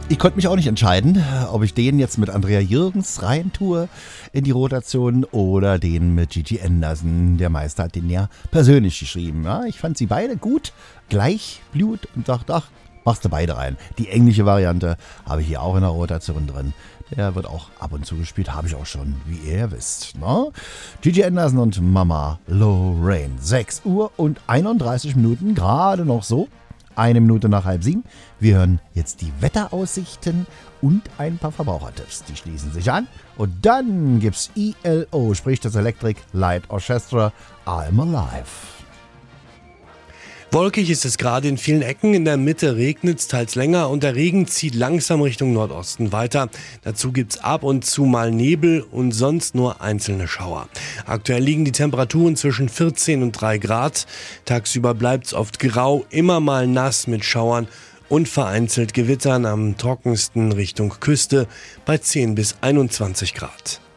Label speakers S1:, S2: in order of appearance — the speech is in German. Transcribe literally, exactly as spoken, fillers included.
S1: Ich konnte mich auch nicht entscheiden, ob ich den jetzt mit Andrea Jürgens rein tue in die Rotation oder den mit Gigi Anderson. Der Meister hat den ja persönlich geschrieben. Ja, ich fand sie beide gut, gleich Blut und dachte, ach, machst du beide rein. Die englische Variante habe ich hier auch in der Rotation drin. Der wird auch ab und zu gespielt, habe ich auch schon, wie ihr wisst. Ne? Gigi Anderson und Mama Lorraine. sechs Uhr und einunddreißig Minuten, gerade noch so. Eine Minute nach halb sieben. Wir hören jetzt die Wetteraussichten und ein paar Verbrauchertipps. Die schließen sich an. Und dann gibt's E L O, sprich das Electric Light Orchestra, I'm Alive.
S2: Wolkig ist es gerade in vielen Ecken. In der Mitte regnet es teils länger und der Regen zieht langsam Richtung Nordosten weiter. Dazu gibt es ab und zu mal Nebel und sonst nur einzelne Schauer. Aktuell liegen die Temperaturen zwischen vierzehn und drei Grad. Tagsüber bleibt es oft grau, immer mal nass mit Schauern und vereinzelt Gewittern, am trockensten Richtung Küste bei zehn bis einundzwanzig Grad.